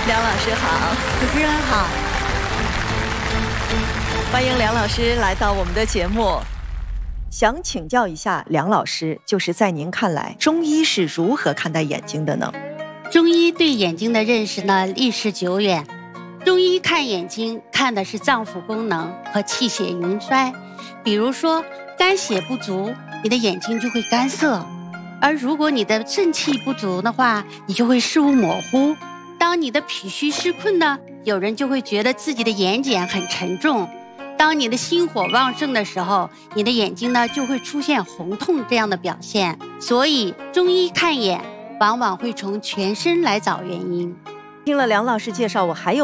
梁老师好。 主持人好。 欢迎梁老师来到我们的节目。想请教一下梁老师，就是在您看来，中医是如何看待眼睛的呢？ 中医对眼睛的认识呢，历史久远。中医看眼睛，看的是脏腑功能和气血盈衰。比如说，肝血不足，你的眼睛就会干涩；而如果你的肾气不足的话，你就会视物模糊。当你的脾虚湿困呢，有人就会觉得自己的眼睑很沉重。当你的心火旺盛的时候，你的眼睛呢就会出现红痛这样的表现。所以中医看眼往往会从全身来找原因。 听了梁老师介绍，我还有